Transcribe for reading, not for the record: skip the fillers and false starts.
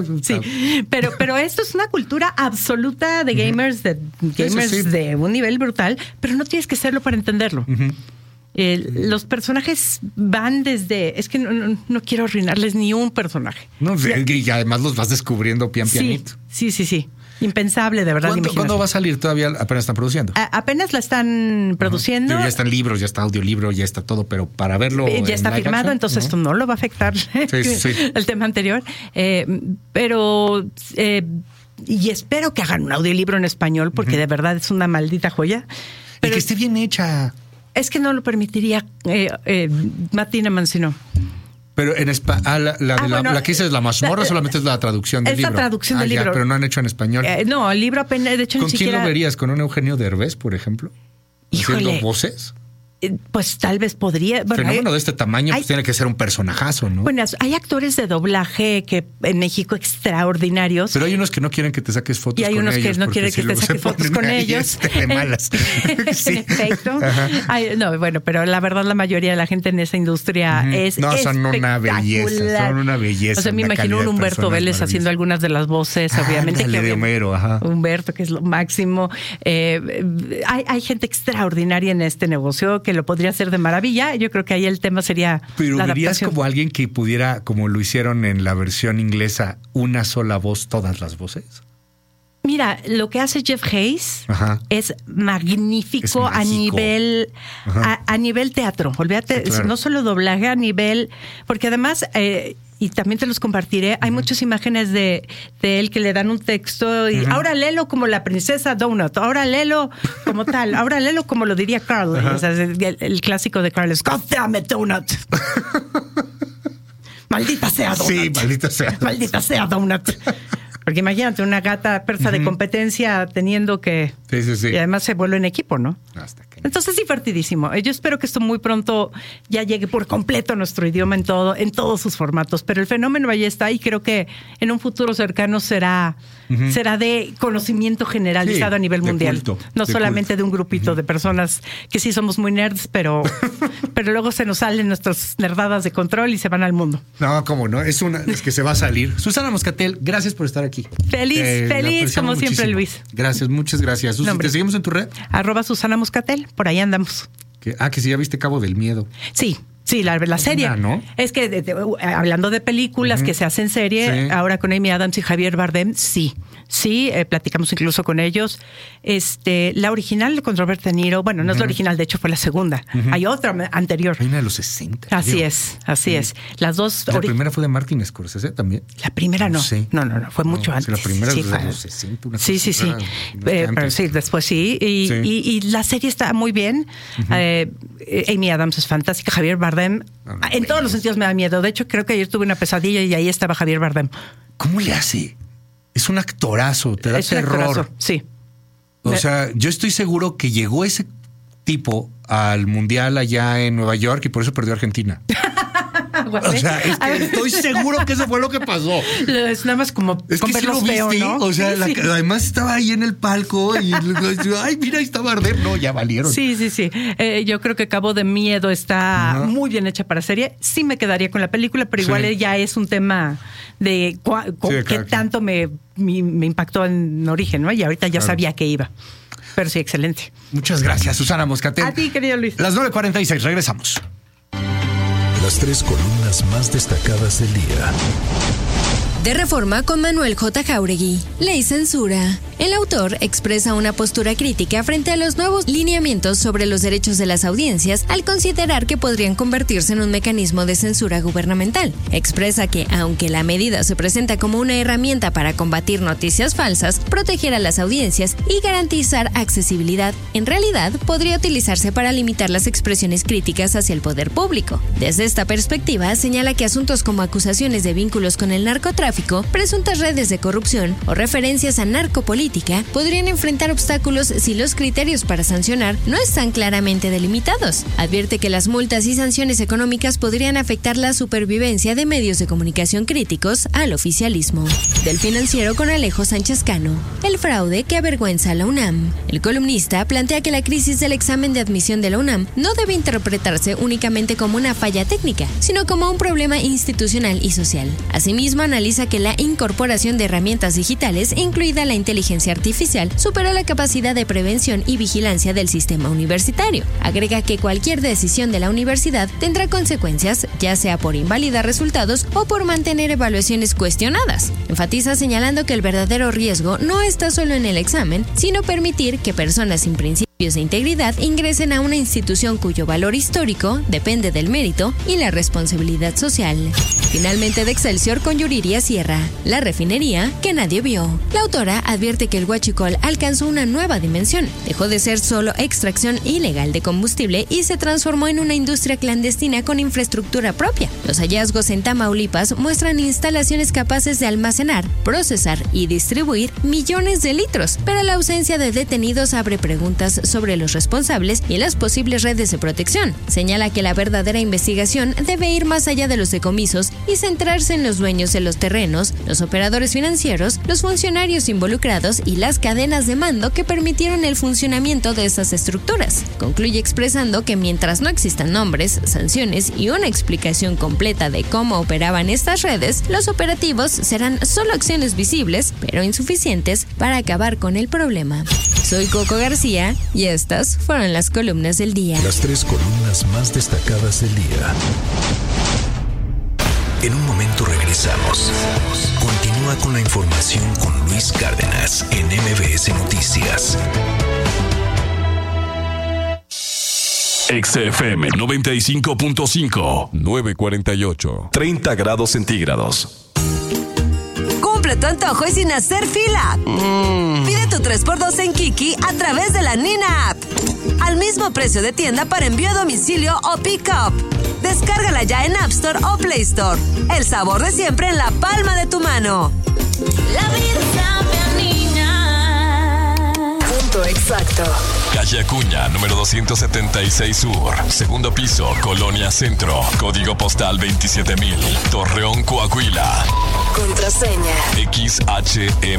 Sí, pero esto es una cultura absoluta de gamers, de un nivel brutal, pero no tienes que serlo para entenderlo. Los personajes van desde... Es que no quiero arruinarles ni un personaje. No, y además los vas descubriendo pianito. Sí. Impensable, de verdad. ¿Cuándo va a salir? Todavía apenas están produciendo. Apenas la están produciendo. Ya están libros, ya está audiolibro, ya está todo, pero para verlo ya está firmado, action, entonces esto no lo va a afectar el tema anterior. Pero y espero que hagan un audiolibro en español, porque de verdad es una maldita joya. Pero y que esté bien hecha. Es que no lo permitiría Matt Dinneman, sino... Pero en la que dices es la mazmorra, solamente es la traducción del libro. Es la traducción del libro. Pero no han hecho en español. No, el libro apenas, de hecho, ¿Con quién lo verías? ¿Con un Eugenio Derbez, por ejemplo? ¿Haciendo voces? Pues tal vez podría. Bueno, fenómeno de este tamaño pues tiene que ser un personajazo, ¿no? Bueno, hay actores de doblaje que en México extraordinarios. Pero hay unos que no quieren que te saques fotos con ellos. Y hay unos que no quieren que te saques fotos con ellos. De malas. Sí. Perfecto. No, bueno, pero la verdad la mayoría de la gente en esa industria es son una belleza. Son una belleza. O sea, me imagino un Humberto Vélez haciendo algunas de las voces, obviamente. De Homero, Humberto, que es lo máximo. Hay gente extraordinaria en este negocio que lo podría hacer de maravilla. Yo creo que ahí el tema sería. Pero verías como alguien que pudiera, como lo hicieron en la versión inglesa, una sola voz, todas las voces. Mira, lo que hace Jeff Hayes es magnífico a nivel teatro. Olvídate, claro. No solo doblaje, a nivel, porque además y también te los compartiré. Hay muchas imágenes de él que le dan un texto y ahora léelo como la princesa Donut, ahora léelo como tal, ahora léelo como lo diría Carl. O sea, el clásico de Carl es God damn it, Donut. Maldita sea Donut. Sí, maldita sea. Maldita sea Donut. Porque imagínate una gata persa de competencia teniendo que... Sí. Y además se vuelve en equipo, ¿no? Entonces es divertidísimo. Yo espero que esto muy pronto ya llegue por completo a nuestro idioma en todos sus formatos. Pero el fenómeno ahí está y creo que en un futuro cercano será de conocimiento generalizado a nivel mundial. Culto, no solamente de un grupito de personas que sí somos muy nerds, pero luego se nos salen nuestras nerdadas de control y se van al mundo. No, cómo no. Es que se va a salir. Susana Moscatel, gracias por estar aquí. Feliz como muchísimo. Siempre, Luis. Gracias, muchas gracias. Susi, ¿te seguimos en tu red? @Susana Moscatel, por ahí andamos. Que si ya viste Cabo del Miedo. Sí, la serie. ¿No? Es que hablando de películas que se hacen serie, ahora con Amy Adams y Javier Bardem, sí, platicamos incluso con ellos. La original con Robert De Niro, bueno, no es la original, de hecho fue la segunda. Hay otra anterior. Hay una de los 60. Así es. Las dos. La primera fue de Martin Scorsese también. La primera no. Sí. No, fue mucho antes. La primera es de los 60. Sí. Pero sí, después sí. Y la serie está muy bien. Amy Adams es fantástica. Javier Bardem, en todos los sentidos me da miedo. De hecho, creo que ayer tuve una pesadilla y ahí estaba Javier Bardem. ¿Cómo le hace? Es un actorazo, te da terror. Sí. O sea, yo estoy seguro que llegó ese tipo al Mundial allá en Nueva York y por eso perdió Argentina. O sea, estoy seguro que eso fue lo que pasó. Es nada más como es que verlo feo, ¿no? O sea, además estaba ahí en el palco y ay, mira, ahí está Bardem. No, ya valieron. Sí. Yo creo que Cabo de Miedo está muy bien hecha para serie. Sí me quedaría con la película, pero igual ya es un tema de qué tanto me impactó en origen, ¿no? Y ahorita ya sabía que iba. Pero sí, excelente. Muchas gracias, Susana Moscatel. A ti, querido Luis. Las 9:46, regresamos. Las 3 columnas más destacadas del día. De Reforma con Manuel J. Jáuregui. Ley censura. El autor expresa una postura crítica frente a los nuevos lineamientos sobre los derechos de las audiencias al considerar que podrían convertirse en un mecanismo de censura gubernamental. Expresa que, aunque la medida se presenta como una herramienta para combatir noticias falsas, proteger a las audiencias y garantizar accesibilidad, en realidad podría utilizarse para limitar las expresiones críticas hacia el poder público. Desde esta perspectiva, señala que asuntos como acusaciones de vínculos con el narcotráfico, presuntas redes de corrupción o referencias a narcopolítica política, podrían enfrentar obstáculos si los criterios para sancionar no están claramente delimitados. Advierte que las multas y sanciones económicas podrían afectar la supervivencia de medios de comunicación críticos al oficialismo. Del Financiero con Alejo Sánchez Cano. El fraude que avergüenza a la UNAM. El columnista plantea que la crisis del examen de admisión de la UNAM no debe interpretarse únicamente como una falla técnica, sino como un problema institucional y social. Asimismo, analiza que la incorporación de herramientas digitales, incluida la inteligencia artificial, supera la capacidad de prevención y vigilancia del sistema universitario. Agrega que cualquier decisión de la universidad tendrá consecuencias, ya sea por invalidar resultados o por mantener evaluaciones cuestionadas. Enfatiza señalando que el verdadero riesgo no está solo en el examen, sino permitir que personas sin principios de integridad ingresen a una institución cuyo valor histórico depende del mérito y la responsabilidad social. Finalmente, de Excelsior con Yuriria Sierra, la refinería que nadie vio. La autora advierte que el huachicol alcanzó una nueva dimensión, dejó de ser solo extracción ilegal de combustible y se transformó en una industria clandestina con infraestructura propia. Los hallazgos en Tamaulipas muestran instalaciones capaces de almacenar, procesar y distribuir millones de litros, pero la ausencia de detenidos abre preguntas sobre los responsables y las posibles redes de protección. Señala que la verdadera investigación debe ir más allá de los decomisos y centrarse en los dueños de los terrenos, los operadores financieros, los funcionarios involucrados y las cadenas de mando que permitieron el funcionamiento de estas estructuras. Concluye expresando que mientras no existan nombres, sanciones y una explicación completa de cómo operaban estas redes, los operativos serán solo acciones visibles, pero insuficientes para acabar con el problema. Soy Coco García y estas fueron las columnas del día. Las 3 columnas más destacadas del día. En un momento regresamos. Continúa con la información con Luis Cárdenas en MBS Noticias. XFM 95.5, 9:48. 30 grados centígrados. Cumple tu antojo y sin hacer fila. Pide tu 3x2 en Kiki a través de la Nina App. Al mismo precio de tienda para envío a domicilio o pick-up. Descárgala ya en App Store o Play Store. El sabor de siempre en la palma de tu mano. La vida sabe a niña. Punto exacto. Calle Acuña, número 276 Sur. Segundo piso, Colonia Centro. Código postal 27000. Torreón, Coahuila. Contraseña. XHM.